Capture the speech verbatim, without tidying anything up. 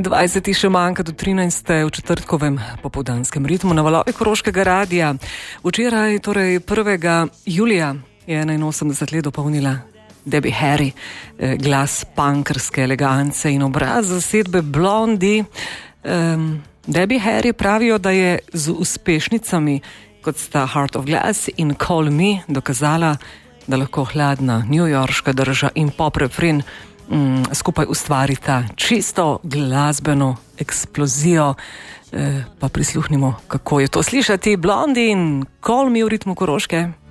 dvajset še manjka do trinajste v četrtkovem popoldanskem ritmu na valovih Koroškega radia. Včeraj, torej prvega julija, je enainosemdeset let dopolnila Debbie Harry, glas punkerske elegance in obraz zasedbe Blondie. Um, Debbie Harry pravijo, da je z uspešnicami, kot sta Heart of Glass in Call Me, dokazala, da lahko hladna newyorška drža in pop refren mm, skupaj ustvarita čisto glasbeno eksplozijo. E, pa prisluhnimo, kako je to slišati. Blondie in Call Me v ritmu Koroške.